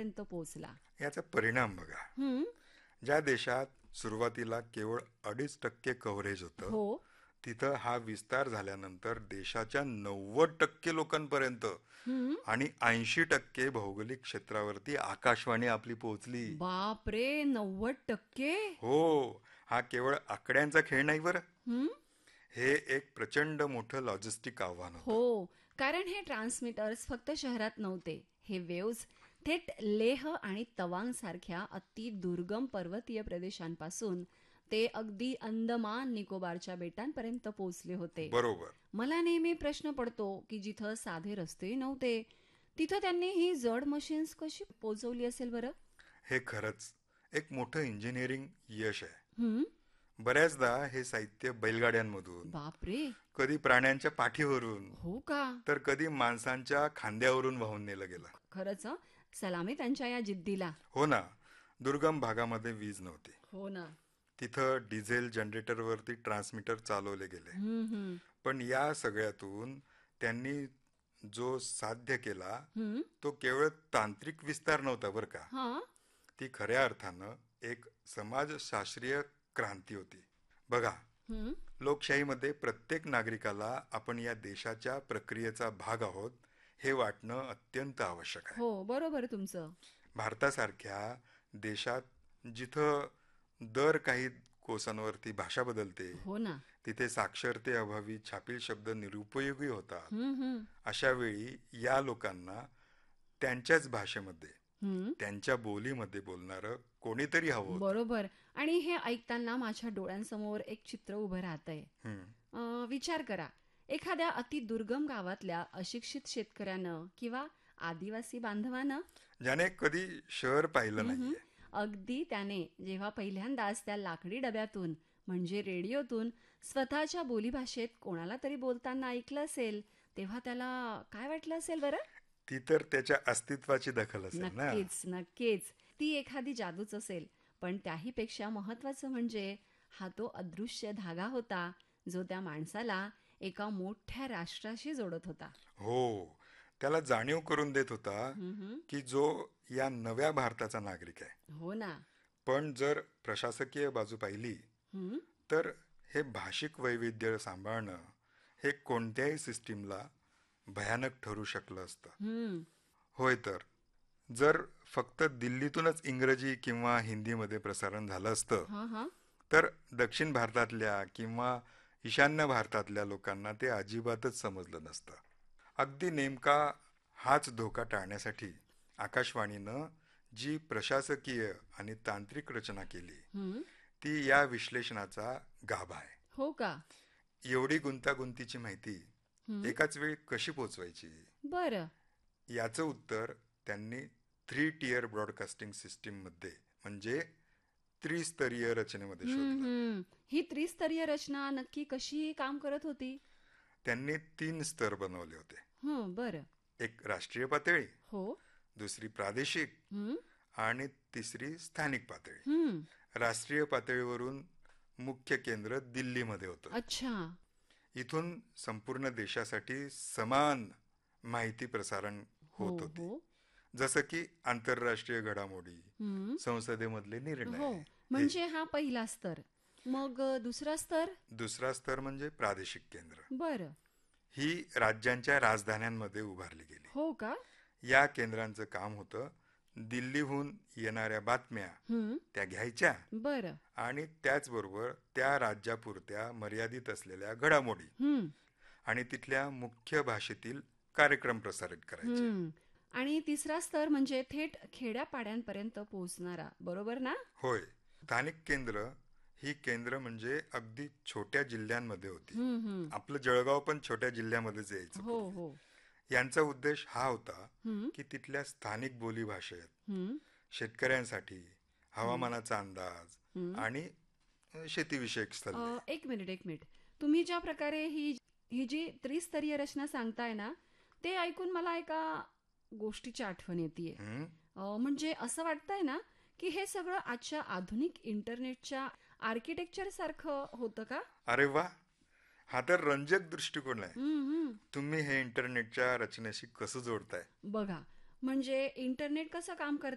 पर्यंत पोहोचला. याचा परिणाम बघा. हम्म. ज्या देशात सुरुवातीला केवळ 2.5% कव्हरेज होतं, हो. तिथं हा विस्तार झाल्यानंतर देशाच्या 90% लोकांपर्यंत हम्म. आणि 80% भौगोलिक क्षेत्रावरती आकाशवाणी आपली पोहोचली. बाप रे, 90%? हो, हा केवळ आकड्यांचा खेळ नाही बरं. हम्म. हे एक प्रचंड मोठं लॉजिस्टिक आव्हान होतं. हो, कारण हे ट्रान्समीटर्स फक्त शहरात नव्हते. हे वेव्ज थेट लेह आणि तवांग सारख्या अति दुर्गम पर्वतीय प्रदेशांपासून ते अगदी अंदमान निकोबारच्या बेटांपर्यंत पोहोचले होते. बरोबर. मला नेहमी प्रश्न पडतो की जिथं साधे रस्ते नव्हते तिथं त्यांनी ही जड मशीन्स कशी पोहोचवली असेल बरं? हे खरंच एक मोठं इंजिनिअरिंग यश आहे. हम्म. बऱ्याचदा हे साहित्य बैलगाड्यांमधून, बापरे. कधी प्राण्यांच्या पाठीवरून, हो का? तर कधी माणसांच्या खांद्यावरून वाहून नेलं गेलं. खरंच हं? सलामी त्यांच्या या जिद्दीला. हो ना. दुर्गम भागामध्ये वीज नव्हती. हो ना. तिथं डिझेल जनरेटरवरती ट्रान्समीटर चालवले गेले. हम्म. हम्म. पण या सगळ्यातून त्यांनी जो साध्य केला हम्म. तो केवळ तांत्रिक विस्तार नव्हता बरं का. हा. ती खऱ्या अर्थानं एक समाजशास्त्रीय क्रांती होती. बघा, हम्म. लोकशाहीमध्ये प्रत्येक नागरिकाला आपण या देशाच्या प्रक्रियेचा भाग आहोत हे वाटणं अत्यंत आवश्यक आहे. हो, बरोबर तुमचं. भारतासारख्या देशात जिथं दर काही कोसांवरती भाषा बदलते, हो ना. तिथे साक्षरते अभावी छापील शब्द निरुपयोगी होतात. हम्म. हम्म. अशा वेळी या लोकांना त्यांच्याच भाषेमध्ये, हम्म. त्यांच्या बोलीमध्ये बोलणारं कोणीतरी हवं होतं. बरोबर. आणि हे ऐकताना माझ्या डोळ्यांसमोर एक चित्र उभं राहतंय. विचार करा, एखाद्या अति दुर्गम गावातल्या अशिक्षित शेतकऱ्यानं किंवा आदिवासी बांधवानं, ज्याने कधी शहर पाहिलं नाहीये, अगदी त्याने जेव्हा पहिल्यांदाच त्या लाकडी डब्यातून म्हणजे रेडिओतून स्वतःच्या बोलीभाषेत कोणाला तरी बोलताना ऐकलं असेल, तेव्हा त्याला काय वाटलं असेल बरं? ती तर त्याच्या अस्तित्वाची दखल असेल ना. नक्कीच, नक्कीच. ती एखादी जादूच असेल. पण त्याही पेक्षा महत्वाचं म्हणजे हा तो अदृश्य धागा होता जो त्या माणसाला एका मोठ्या राष्ट्राशी जोडत होता. हो, त्याला जाणीव करून देत होता की जो या नव्या भारताचा नागरिक आहे. हो ना. पण जर प्रशासकीय बाजू पाहिली हम्म. तर हे भाषिक वैविध्य सांभाळणं हे कोणत्याही सिस्टीमला भयानक ठरू शकलं असतं. हम्म. होय, तर जर फक्त दिल्लीतूनच इंग्रजी किंवा हिंदीमध्ये प्रसारण झालं असतं हा हा. तर दक्षिण भारतातल्या किंवा ईशान्य भारतातल्या लोकांना ते अजिबातच समजलं नसतं. अगदी नेमका हाच धोका टाळण्यासाठी आकाशवाणीनं जी प्रशासकीय आणि तांत्रिक रचना केली ती या विश्लेषणाचा गाभा आहे. हो का? एवढी गुंतागुंतीची माहिती एकाच वेळी कशी पोचवायची, बरं. याचं उत्तर त्यांनी 3 टियर ब्रॉडकास्टिंग सिस्टीम मध्ये म्हणजे त्रिस्तरीय रचनेमध्ये शोधलं. ही त्रिस्तरीय रचना नक्की कशी काम करत होती? त्यांनी 3 स्तर बनवले होते. बरं. एक राष्ट्रीय पातळी, हो. दुसरी प्रादेशिक आणि तिसरी स्थानिक पातळी. राष्ट्रीय पातळीवरून मुख्य केंद्र दिल्लीमध्ये होतं. अच्छा. इथून संपूर्ण देशासाठी समान माहिती प्रसारण होत होती. जसं की आंतरराष्ट्रीय घडामोडी, संसदेमधले निर्णय. हो, म्हणजे हा पहिला स्तर. मग दुसरा स्तर? दुसरा स्तर म्हणजे प्रादेशिक केंद्र. बरं. ही राज्यांच्या राजधान्यांमध्ये उभारली गेली. हो का? या केंद्रांचं काम होतं दिल्लीहून येणाऱ्या बातम्या त्या घ्यायच्या. बरं. आणि त्याचबरोबर त्या राज्यापुरत्या मर्यादित असलेल्या घडामोडी आणि तिथल्या मुख्य भाषेतील कार्यक्रम प्रसारित करायचे. आणि तिसरा स्तर म्हणजे थेट खेड्यापाड्यांपर्यंत पोहोचणारा, बरोबर ना? होय. स्थानिक केंद्र ही केंद्र म्हणजे अगदी छोट्या जिल्ह्यांमध्ये होती. आपलं जळगाव पण छोट्या जिल्ह्यामध्येच यायचं. हो हो. यांचा उद्देश हा होता की तिथल्या स्थानिक बोली भाषेत शेतकऱ्यांसाठी हवामानाचा अंदाज आणि शेतीविषयक सल्ले. एक मिनिट. तुम्ही ज्या प्रकारे ही जी त्रिस्तरीय रचना सांगताय ना, ते ऐकून मला एका गोष्टीची आठवण येते. म्हणजे असं वाटतंय ना की हे सगळं आजच्या आधुनिक इंटरनेटच्या आर्किटेक्चर सारखं होतं का? अरे वा, हा तर रंजक दृष्टिकोन आहे. तुम्ही हे इंटरनेटच्या रचनेशी कसं जोडताय? बघा, म्हणजे इंटरनेट कसं काम करतं